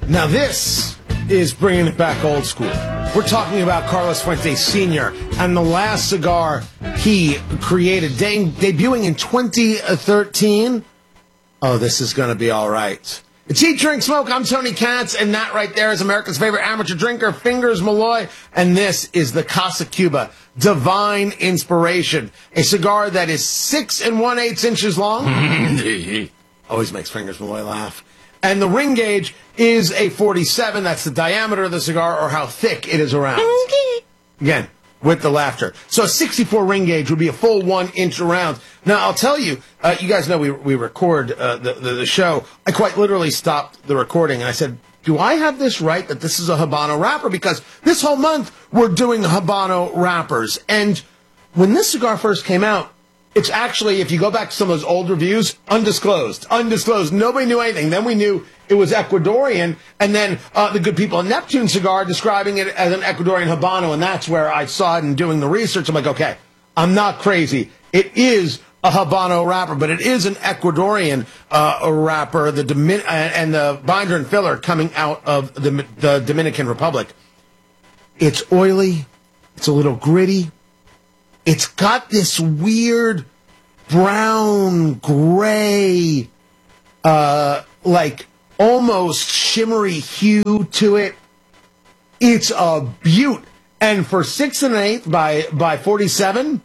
Now this is bringing it back old school. We're talking about Carlos Fuentes Sr. and the last cigar he created, debuting in 2013. Oh, this is going to be all right. It's Eat, Drink, Smoke. I'm Tony Katz, and that right there is America's favorite amateur drinker, Fingers Malloy, and this is the Casa Cuba Divine Inspiration, a cigar that is 6 1/8 inches long. Always makes Fingers Malloy laugh. And the ring gauge is a 47. That's the diameter of the cigar, or how thick it is around. Again, with the laughter. So a 64 ring gauge would be a full 1 inch around. Now, I'll tell you, you guys know we record the show. I quite literally stopped the recording, and I said, do I have this right, that this is a Habano wrapper? Because this whole month, we're doing Habano wrappers. And when this cigar first came out, it's actually, if you go back to some of those old reviews, undisclosed. Nobody knew anything. Then we knew it was Ecuadorian, and then the good people at Neptune Cigar describing it as an Ecuadorian Habano, and that's where I saw it and doing the research. I'm like, okay, I'm not crazy. It is a Habano wrapper, but it is an Ecuadorian wrapper, and the binder and filler coming out of the Dominican Republic. It's oily. It's a little gritty. It's got this weird brown, gray, like almost shimmery hue to it. It's a beaut. And for 6 1/8 by 47,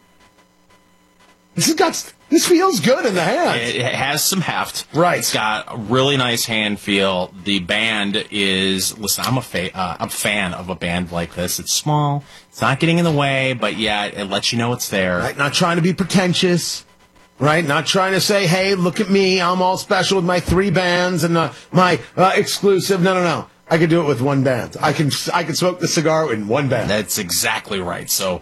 this feels good in the hand. It has some heft. Right. It's got a really nice hand feel. The band is, listen, I'm a fan of a band like this. It's small. It's not getting in the way, but yeah, it lets you know it's there. Right. Not trying to be pretentious. Right. Not trying to say, hey, look at me. I'm all special with my 3 bands and my exclusive. No. I could do it with 1 band. I can smoke the cigar in 1 band. That's exactly right. So,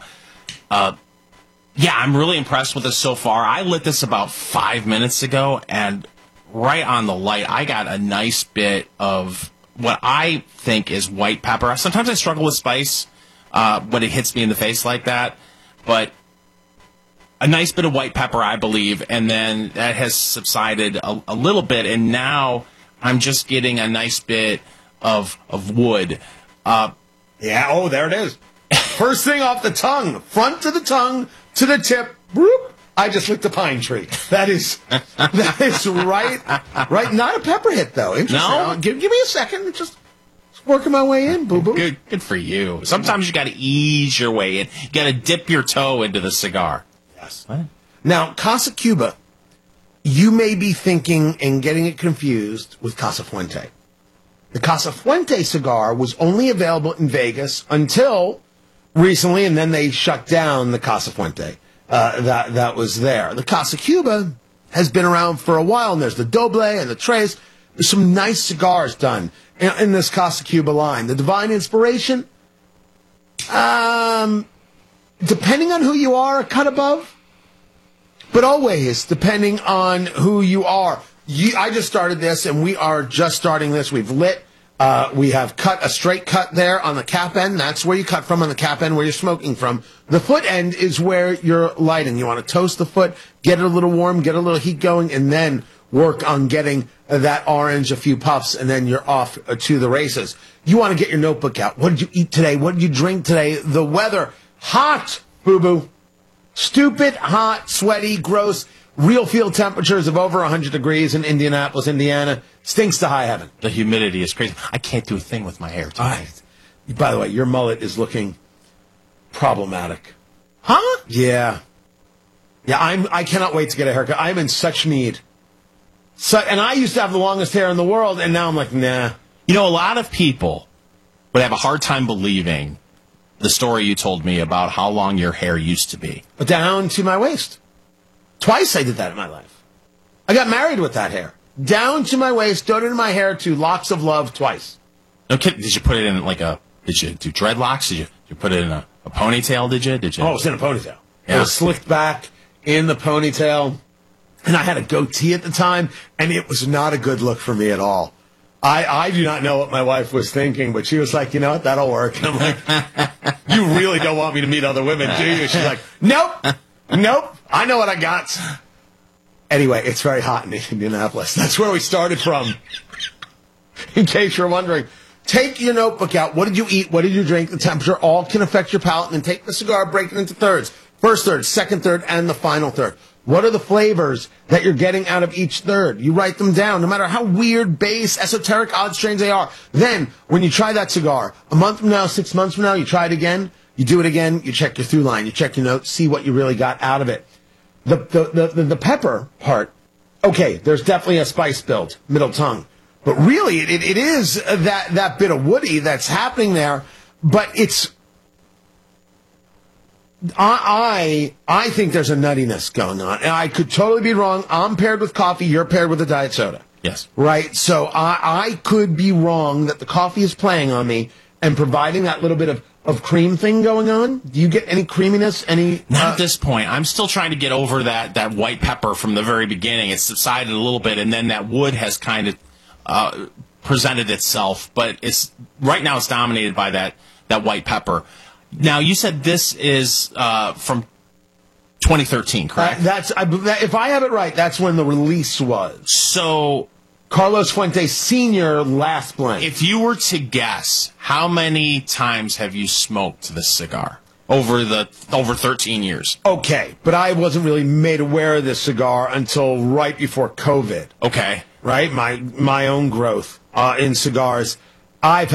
yeah, I'm really impressed with this so far. I lit this about 5 minutes ago, and right on the light, I got a nice bit of what I think is white pepper. Sometimes I struggle with spice when it hits me in the face like that, but a nice bit of white pepper, I believe, and then that has subsided a little bit, and now I'm just getting a nice bit of wood. Yeah, oh, there it is. First thing off the tongue, front to the tongue, to the tip, whoop, I just licked a pine tree. That is right. Not a pepper hit, though. Interesting. No? Give me a second. Just working my way in, boo-boo. Good for you. Sometimes you got to ease your way in. You got to dip your toe into the cigar. Yes. What? Now, Casa Cuba, you may be thinking and getting it confused with Casa Fuente. The Casa Fuente cigar was only available in Vegas until recently, and then they shut down the Casa Fuente that was there. The Casa Cuba has been around for a while, and there's the Doble and the Tres. There's some nice cigars done in this Casa Cuba line. The Divine Inspiration, depending on who you are, a cut above. But always, depending on who you are. I just started this, and we are just starting this. We've lit. We have cut a straight cut there on the cap end. That's where you cut from on the cap end, where you're smoking from. The foot end is where you're lighting. You want to toast the foot, get it a little warm, get a little heat going, and then work on getting that orange, a few puffs, and then you're off to the races. You want to get your notebook out. What did you eat today? What did you drink today? The weather, hot, boo-boo. Stupid, hot, sweaty, gross. Real field temperatures of over 100 degrees in Indianapolis, Indiana. Stinks to high heaven. The humidity is crazy. I can't do a thing with my hair today. By the way, your mullet is looking problematic. Huh? Yeah. Yeah, I cannot wait to get a haircut. I'm in such need. And I used to have the longest hair in the world, and now I'm like, nah. You know, a lot of people would have a hard time believing the story you told me about how long your hair used to be. Down to my waist. Twice I did that in my life. I got married with that hair. Down to my waist, donated my hair to Locks of Love twice. No kidding. Did you put it in did you do dreadlocks? Did you put it in a ponytail, did you? Oh, it was in a ponytail. Yeah. It was slicked back in the ponytail. And I had a goatee at the time, and it was not a good look for me at all. I do not know what my wife was thinking, but she was like, you know what, that'll work. And I'm like, you really don't want me to meet other women, do you? She's like, nope, I know what I got. Anyway, it's very hot in Indianapolis. That's where we started from. in case you're wondering. Take your notebook out. What did you eat? What did you drink? The temperature all can affect your palate. And then take the cigar, break it into thirds. First third, second third, and the final third. What are the flavors that you're getting out of each third? You write them down, no matter how weird, base, esoteric, odd, strange they are. Then, when you try that cigar, a month from now, 6 months from now, you try it again, you do it again, you check your through line, you check your notes, see what you really got out of it. The pepper part, okay, there's definitely a spice build, middle tongue. But really, it is that bit of woody that's happening there, but it's... I think there's a nuttiness going on. And I could totally be wrong. I'm paired with coffee. You're paired with a diet soda. Yes. Right? So I could be wrong that the coffee is playing on me and providing that little bit of cream thing going on. Do you get any creaminess? Not at this point. I'm still trying to get over that white pepper from the very beginning. It's subsided a little bit, and then that wood has kind of presented itself. But right now it's dominated by that white pepper. Now, you said this is from 2013, correct? If I have it right, that's when the release was. So, Carlos Fuentes Sr. last blend. If you were to guess, how many times have you smoked this cigar over 13 years? Okay, but I wasn't really made aware of this cigar until right before COVID. Okay. Right? My own growth in cigars. I've